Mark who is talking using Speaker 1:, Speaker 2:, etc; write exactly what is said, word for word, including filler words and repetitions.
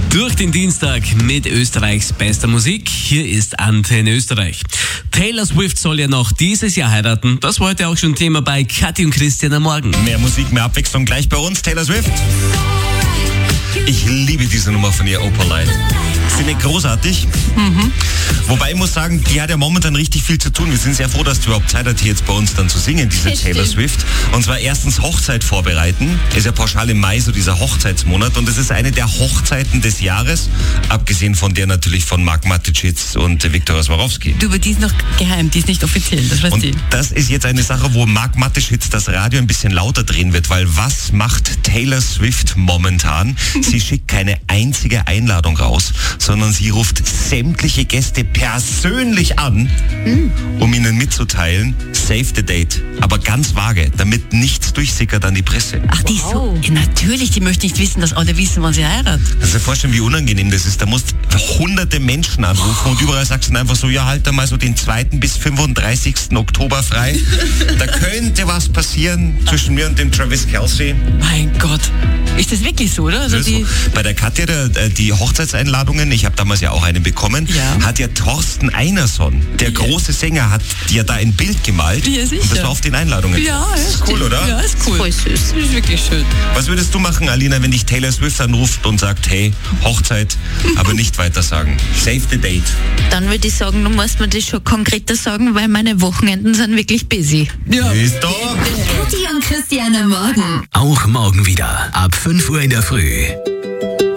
Speaker 1: Durch den Dienstag mit Österreichs bester Musik. Hier ist Antenne Österreich. Taylor Swift soll ja noch dieses Jahr heiraten. Das war heute auch schon Thema bei Kathi und Christian am Morgen.
Speaker 2: Mehr Musik, mehr Abwechslung gleich bei uns. Taylor Swift. Ich liebe diese Nummer von ihr, Opalite. Finde ich großartig. Mhm. Wobei ich muss sagen, die hat ja momentan richtig viel zu tun. Wir sind sehr froh, dass du überhaupt Zeit hat, hier jetzt bei uns dann zu singen, diese
Speaker 3: Das
Speaker 2: Taylor
Speaker 3: stimmt.
Speaker 2: Swift. Und zwar erstens Hochzeit vorbereiten. Ist ja pauschal im Mai so dieser Hochzeitsmonat. Und es ist eine der Hochzeiten des Jahres. Abgesehen von der natürlich von Mark Mateschitz und Viktor Swarovski.
Speaker 3: Du, aber die ist noch geheim, die ist nicht offiziell, das weißt
Speaker 2: Und
Speaker 3: du.
Speaker 2: das ist jetzt eine Sache, wo Mark Mateschitz das Radio ein bisschen lauter drehen wird, weil was macht Taylor Swift momentan? Sie schickt keine einzige Einladung raus, sondern sie ruft sämtliche Gäste persönlich an, um ihnen mitzuteilen, save the date. Aber ganz vage, damit nichts durchsickert an die Presse.
Speaker 3: Ach, die ist so. Ja, natürlich, die möchte nicht wissen, dass alle wissen, wann sie heiraten.
Speaker 2: Kannst du dir vorstellen, wie unangenehm das ist? Da musst hunderte Menschen anrufen und überall sagst du dann einfach so, ja, halt da mal so den zweiten bis fünfunddreißigsten Oktober frei. Da könnte was passieren zwischen mir und dem Travis Kelce.
Speaker 3: Mein Gott. Ist das wirklich so, oder? Also
Speaker 2: Das ist
Speaker 3: die,
Speaker 2: so. Bei der Katja, der, die Hochzeitseinladungen, ich habe damals ja auch eine bekommen,
Speaker 3: Ja.
Speaker 2: hat ja Thorsten Einerson, der große Sänger, hat ja da ein Bild gemalt.
Speaker 3: Ja, sicher.
Speaker 2: Und das war auf den Einladungen.
Speaker 3: ja, ja,
Speaker 2: das ist cool,
Speaker 3: stimmt.
Speaker 2: oder?
Speaker 3: Ja, ist cool.
Speaker 4: Voll süß.
Speaker 3: Das ist wirklich schön.
Speaker 2: Was würdest du machen, Alina, wenn dich Taylor Swift anruft und sagt, hey, Hochzeit, aber nicht weiter sagen. Save the date.
Speaker 4: Dann würde ich sagen, du musst mir das schon konkreter sagen, weil meine Wochenenden sind wirklich busy.
Speaker 3: Ja.
Speaker 2: Ist doch.
Speaker 5: Kathi und Christian am Morgen.
Speaker 1: Auch morgen wieder ab fünf Uhr in der Früh.